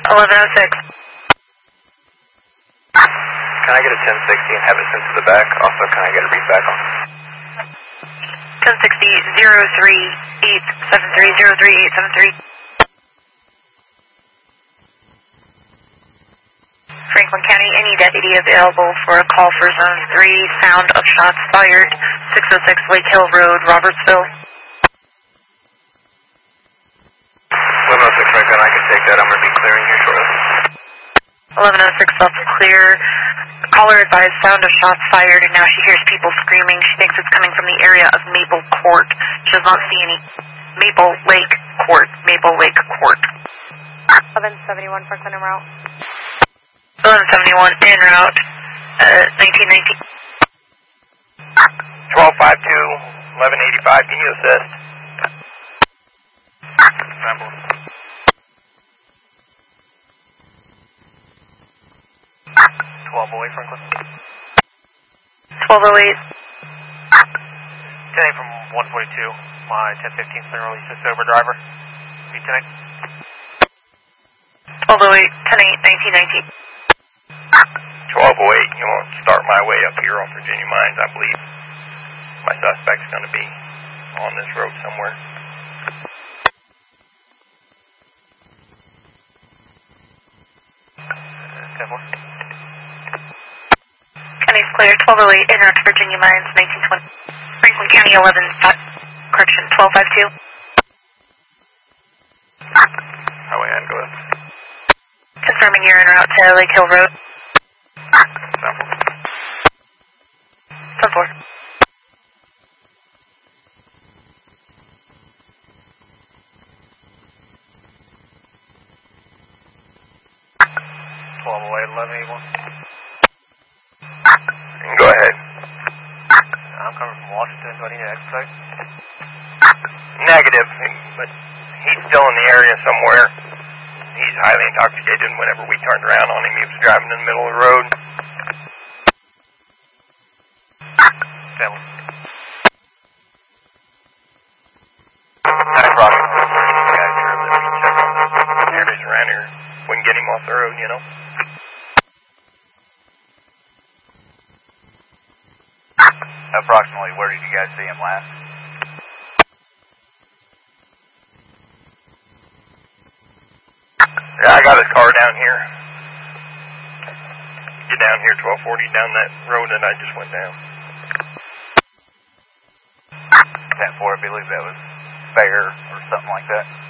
1106. Can I get a 1060 and have it sent to the back? Also, can I get a read back on? 1060 03873 Franklin County, any deputy available for a call for Zone 3, sound of shots fired, 606 Lake Hill Road, Robertsville. 1106 Franklin, I can take that. I'm going to be clearing here shortly. 1106 left clear. Caller advised sound of shots fired, and now she hears people screaming. She thinks it's coming from the area of Maple Court. She does not see any. Maple Lake Court. 1171 Franklin en route. 1171 en route. 1919. 1252, 1185, can you assist? Sample. 1208 Franklin. 1208. 10 from 142, my 1015 Center Release Sober driver. Be 10 1208, 10-8, 1919. 1208, you won't start my way up here on Virginia Mines, I believe. My suspect's going to be on this road somewhere. County's clear, 1208, en route to Virginia Mines, 1920. Franklin County, 1252. Highway and go ahead. Confirming you're en route to Lake Hill Road. Sample. 10-4. Go ahead. I'm coming from Washington. Do I need to expedite? Negative, but he's still in the area somewhere. He's highly intoxicated, and whenever we turned around on him, he was driving in the middle of the road. Family. That's probably the guys here that we check on the areas around here. We can get him off the road, you know. Approximately where did you guys see him last? Yeah, I got his car down here. Get down here, 1240, down that road that I just went down. 10-4, I believe that was Fair or something like that.